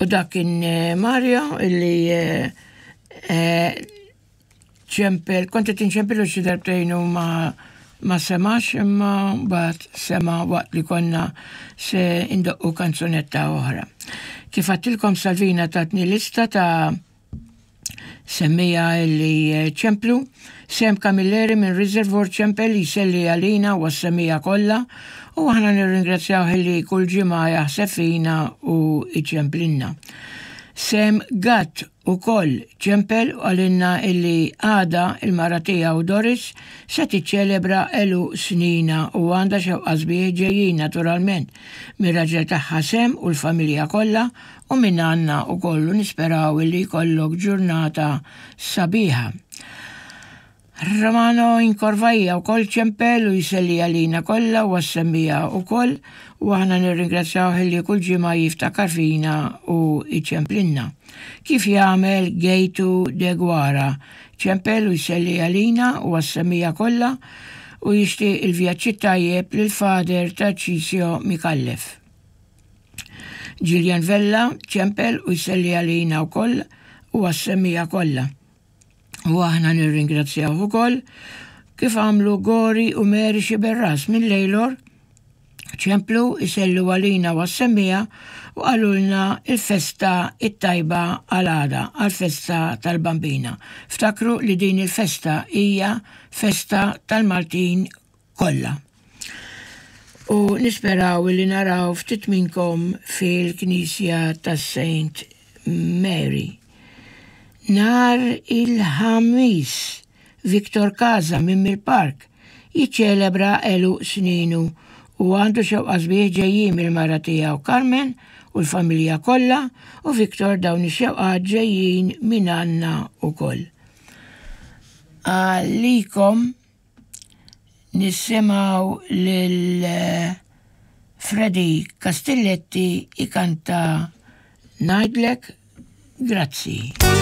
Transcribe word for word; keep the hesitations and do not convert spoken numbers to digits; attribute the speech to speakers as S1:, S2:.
S1: U dak kien Mario illi ċempel, kontet inċempelu xi darbtejn u ma ma semax imma bat sema waqt li konna se indoqqu kanzunetta oħra. Kif għattilkom Salvina tatni lista ta' semmija illi ċemplu, Sem Camilleri minn Reservoir ċempel jiselli għalina u s-semmija kollha u aħna nirringrazzjaw illi kull ġimgħa jaħseb fina u iċemplinna. Sem Gatt u koll ċempel għalinna illi għada il-maratija u Doris se tiċċelebra elu snina u għanda xewqa sbieħ ġejjin naturalment mir-raġel tagħha Sem u l-familja kollha u minn għandna u kollu nisperaw illi jkollok ġurnata sabiħa. Romano Inkorvajja u koll ċempel u jiselli għalina kollha u għas-semmija u koll u aħna nirringrazzjaw illi kull ġimgħa jiftakar fina u iċemplinna. Kif jagħmel Gejtu de Gwara, ċempel u jiselli għalina u għas-semmija kollha u jixtieq il-vjaġġ tajjeb lill-fader ta' Cisio Mikallef. Gillian Vella, ċempel u jiselli għalina wkoll u għas-semmija kollha. U aħna nirringrazzjaw ukoll kif għamlu Gori u Meri Xiberras minn Lejlor, ċemplu jisellu għalina u għas-semmija u għalulna il-festa it-tajba għal-għada, għal-festa tal-bambina. Ftakru li din il-festa hija festa tal-Maltin kollha. U nisperaw li naraw ftit minnkom fil-Knisja tas-Saint Mary. Nar il-ħamis Viktor Kaza minn Mill-Park jiċċelebra elu sninu u għandu xewqa sbieħ ġejjin mill-mara tiegħu Carmen u l-familja kollha u Viktor dawn ix-xewqat ġejjin minn Anna ukoll. Għalikom nisimgħu lil Freddy Castelletti ikanta Ngħidlek grazzi.